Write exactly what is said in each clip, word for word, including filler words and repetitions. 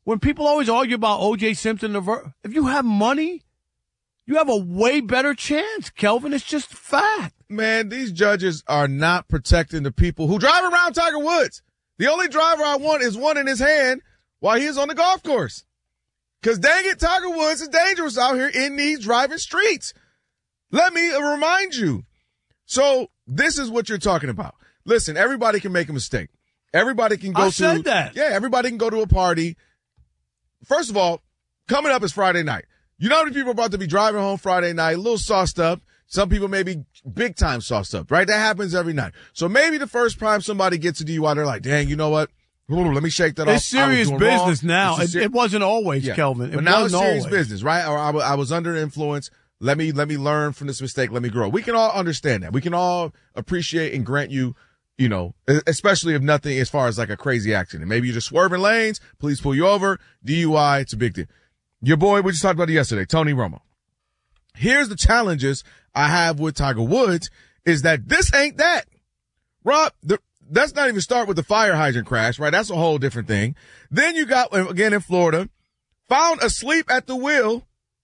when people always argue about O J Simpson, if you have money, you have a way better chance, Kelvin. It's just fact. Man, these judges are not protecting the people who drive around Tiger Woods. The only driver I want is one in his hand while he is on the golf course. Because dang it, Tiger Woods is dangerous out here in these driving streets. Let me remind you. So this is what you're talking about. Listen, everybody can make a mistake. Everybody can go I to. said that. Yeah, everybody can go to a party. First of all, coming up is Friday night. You know how many people are about to be driving home Friday night, a little sauced up. Some people may be big time sauced up, right? That happens every night. So maybe the first time somebody gets a D U I, they're like, dang, you know what? Let me shake that off. It's serious business now. It, ser- it wasn't always, yeah. Kelvin. It but now wasn't it's serious always. business, right? Or I, I was under influence. Let me, let me learn from this mistake. Let me grow. We can all understand that. We can all appreciate and grant you, you know, especially if nothing as far as like a crazy accident. Maybe you're just swerving lanes. Police pull you over. D U I. It's a big deal. Your boy, we just talked about it yesterday, Tony Romo. Here's the challenges I have with Tiger Woods is that this ain't that. Rob, the, let's not even start with the fire hydrant crash, right? That's a whole different thing. Then you got, again in Florida, found asleep at the wheel.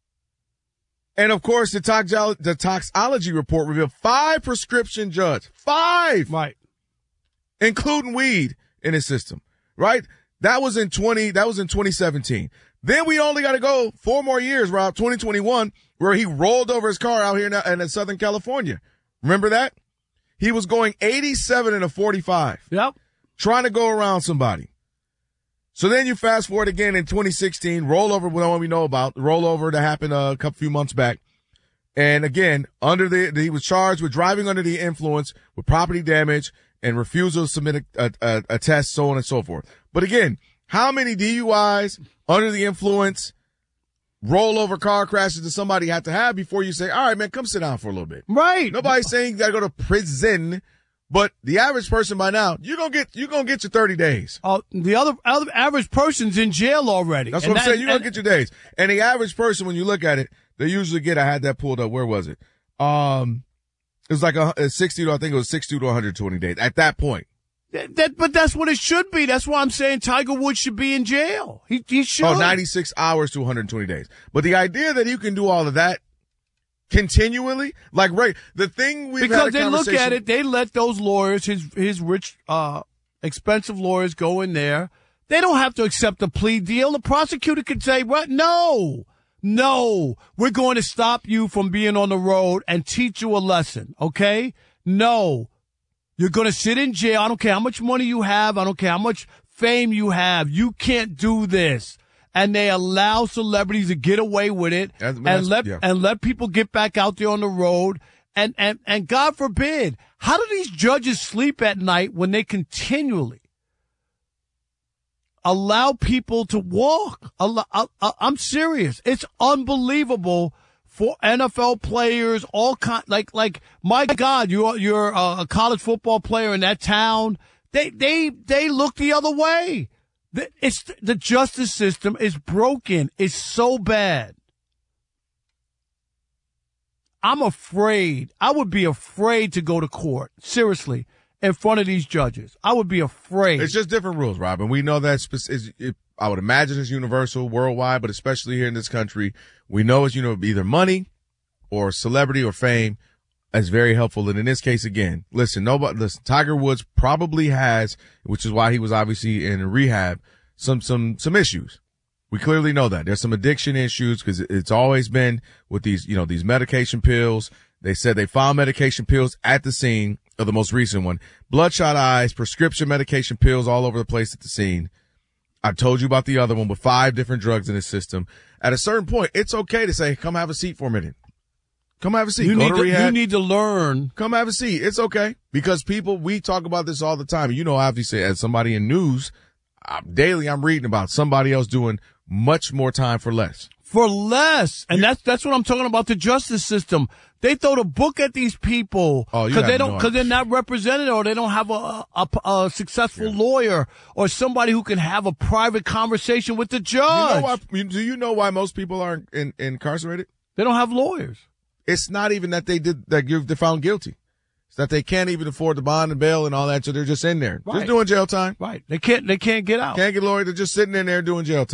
And of course, the, toxolo- the toxology report revealed five prescription drugs. Five! Right. Including weed in his system, right? That was in twenty, that was in twenty seventeen. Then we only got to go four more years, Rob, twenty twenty-one, where he rolled over his car out here in, in Southern California. Remember that? He was going eighty-seven and a forty-five. Yep. Trying to go around somebody. So then you fast forward again in twenty sixteen, rollover, what we know about, rollover that happened a couple few months back. And again, under the, he was charged with driving under the influence with property damage and refusal to submit a, a, a test, so on and so forth. But again, how many D U Is under the influence, rollover car crashes does somebody have to have before you say, all right, man, come sit down for a little bit? Right. Nobody's saying you got to go to prison, but the average person by now, you're going to get, you're going to get your thirty days. Uh, the other, other average person's in jail already. That's and what I'm that, saying. You're going to get your days. And the average person, when you look at it, they usually get, I had that pulled up. Where was it? Um, it was like a, a sixty to, I think it was sixty to one hundred twenty days at that point. That, that, but that's what it should be. That's why I'm saying Tiger Woods should be in jail. He, he should. Oh, ninety-six hours to one hundred twenty days. But the idea that you can do all of that continually, like, right, the thing we've because had a they look conversation- at it, they let those lawyers, his, his rich, uh, expensive lawyers go in there. They don't have to accept a plea deal. The prosecutor could say, what? No, no, we're going to stop you from being on the road and teach you a lesson. Okay. No. You're going to sit in jail. I don't care how much money you have. I don't care how much fame you have. You can't do this. And they allow celebrities to get away with it That's- and that's- let yeah. and let people get back out there on the road. And, and, and God forbid, how do these judges sleep at night when they continually allow people to walk? Allow, I, I, I'm serious. It's unbelievable. For N F L players, all kind, like, like, my God, you're, you're a college football player in that town. They, they, they look the other way. The, it's, the justice system is broken. It's so bad. I'm afraid. I would be afraid to go to court. Seriously. In front of these judges. I would be afraid. It's just different rules, Robin. We know that spec- is, it, I would imagine it's universal worldwide, but especially here in this country, we know it's, you know, either money or celebrity or fame is very helpful. And in this case, again, listen, nobody, listen, Tiger Woods probably has, which is why he was obviously in rehab, some, some, some issues. We clearly know that there's some addiction issues because it's always been with these, you know, these medication pills. They said they found medication pills at the scene of the most recent one. Bloodshot eyes, prescription medication pills all over the place at the scene. I told you about the other one with five different drugs in his system. At a certain point, it's okay to say, come have a seat for a minute. Come have a seat. You, Go need to to, rehab. you need to learn. Come have a seat. It's okay. Because people, we talk about this all the time. You know, obviously, as somebody in news, uh, daily I'm reading about somebody else doing much more time for less. For less. And that's, that's what I'm talking about, the justice system. They throw the book at these people Oh, you because have they don't, no because idea. they're not represented or they don't have a, a, a successful Yeah. lawyer or somebody who can have a private conversation with the You judge. know why, you- do you know why most people are in, incarcerated? They don't have lawyers. It's not even that they did, that you're, they're found guilty. It's that they can't even afford the bond and bail and all that, so they're just in there. Right. Just doing jail time. Right. They can't, they can't get out. Can't get a lawyer. They're just sitting in there doing jail time.